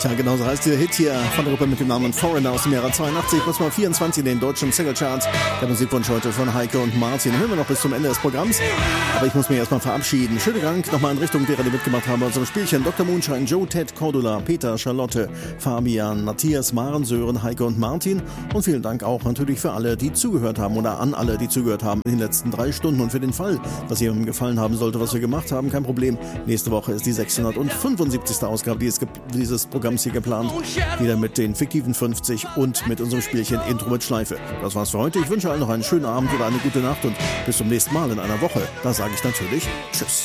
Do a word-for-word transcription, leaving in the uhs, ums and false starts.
Tja, genau so heißt dieser Hit hier von der Gruppe mit dem Namen Foreigner aus dem Jahre zweiundachtzig, Platz Nummer vierundzwanzig in den deutschen Single-Charts. Der Musikwunsch heute von Heike und Martin. Hören wir noch bis zum Ende des Programms. Aber ich muss mich erstmal verabschieden. Schönen Dank nochmal in Richtung derer, die mitgemacht haben bei unserem Spielchen. Doktor Moonshine, Joe, Ted, Cordula, Peter, Charlotte, Fabian, Matthias, Maren, Sören, Heike und Martin. Und vielen Dank auch natürlich für alle, die zugehört haben oder an alle, die zugehört haben in den letzten drei Stunden. Und für den Fall, dass jemandem gefallen haben sollte, was wir gemacht haben, kein Problem. Nächste Woche ist die sechshundertfünfundsiebzigste Ausgabe dieses, dieses Programms hier geplant. Wieder mit den fiktiven fünfzig und mit unserem Spielchen Intro mit Schleife. Das war's für heute. Ich wünsche allen noch einen schönen Abend oder eine gute Nacht und bis zum nächsten Mal in einer Woche. Da sage ich natürlich Tschüss.